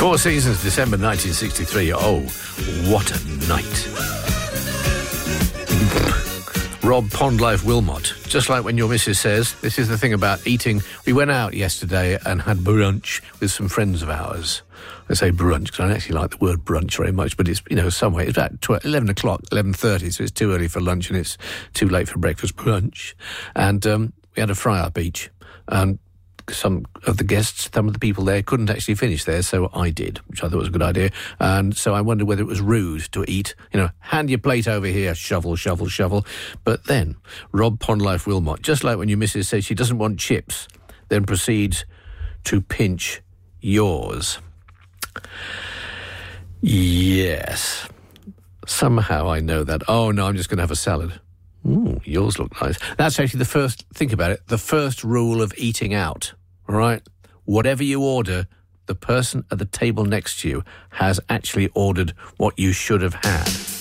Four Seasons, December 1963. Oh, what a night. Rob Pondlife Wilmot. Just like when your missus says, this is the thing about eating. We went out yesterday and had brunch with some friends of ours. I say brunch because I don't actually like the word brunch very much, but it's, somewhere. It's about 11 o'clock, 11:30, so it's too early for lunch and it's too late for breakfast brunch. And we had a fry-up each. And some of the people there couldn't actually finish there, so I did, which I thought was a good idea. And so I wondered whether it was rude to eat, hand your plate over here, shovel, shovel, shovel. But then, Rob Pondlife Wilmot, just like when your missus says she doesn't want chips, then proceeds to pinch yours. Yes. Somehow I know that. Oh, no, I'm just going to have a salad. Ooh, yours look nice. That's actually think about it, the first rule of eating out, all right? Whatever you order, the person at the table next to you has actually ordered what you should have had.